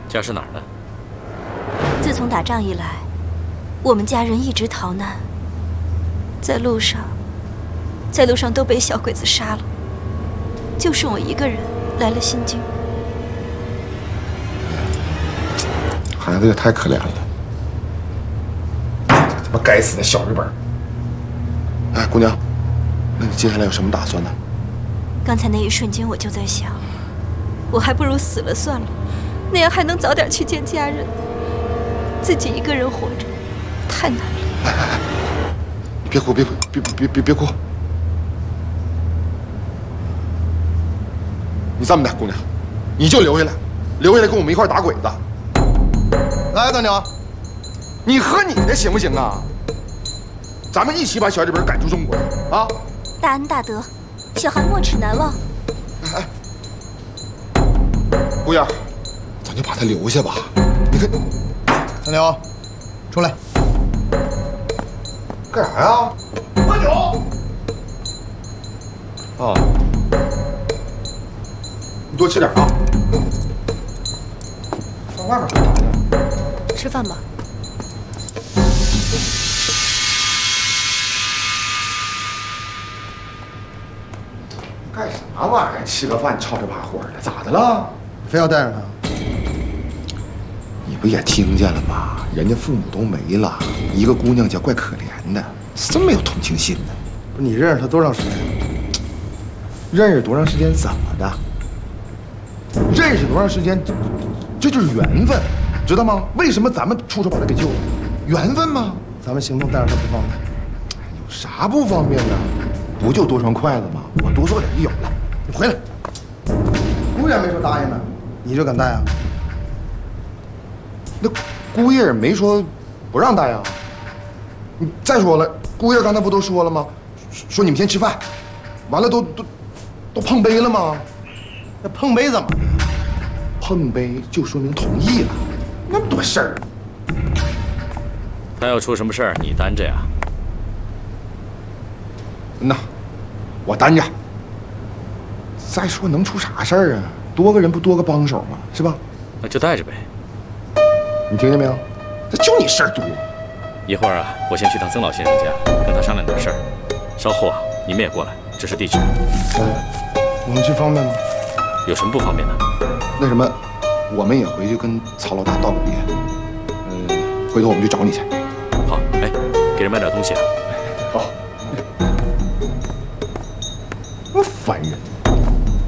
家是哪儿的？ 自从打仗以来，我们家人一直逃难，在路上都被小鬼子杀了，就剩我一个人来了新京。 孩子也太可怜了，这他妈该死的小日本！哎，姑娘，那你接下来有什么打算呢？ 刚才那一瞬间，我就在想，我还不如死了算了，那样还能早点去见家人。自己一个人活着，太难了。 哎，你别哭，别哭！你这么的，姑娘，你就留下来跟我们一块打鬼子。来，大娘，你和你的行不行啊？咱们一起把小日本赶出中国啊！ 大恩大德，小孩没齿难忘。 哎，姑爷，咱就把他留下吧。你看， 三牛，出来， 干啥呀？喝酒。啊，你多吃点啊。上外面干啥去？ 吃饭吧。 干啥玩意儿？吃个饭吵着把火的，咋的了？ 非要带上他？ 你不也听见了吗？人家父母都没了，一个姑娘家怪可怜的，真没有同情心呢。 不是你认识他多长时间？ 认识多长时间怎么的？认识多长时间，这就是缘分，知道吗？为什么咱们出手把他给救了？缘分吗？ 咱们行动带上他不方便。 有啥不方便的？不就多双筷子吗？我多做点就有了。 你回来，姑爷没说答应呢，你就敢带啊？ 那姑爷没说不让带啊。你再说了，姑爷刚才不都说了吗？说你们先吃饭，完了都碰杯了吗？ 那碰杯怎么？ 碰杯就说明同意了，那么多事儿。 他要出什么事儿，你担着呀？ 那我担着。再说能出啥事儿啊？多个人不多个帮手吗？是吧？ 那就带着呗。 你听见没有？这就你事儿多。 一会儿啊，我先去趟曾老先生家，跟他商量点事儿。稍后啊，你们也过来，这是地址。 我们去方便吗？ 有什么不方便的？ 那什么，我们也回去跟曹老大道个别。回头我们去找你去。 好，哎，给人买点东西啊。 好。我烦人。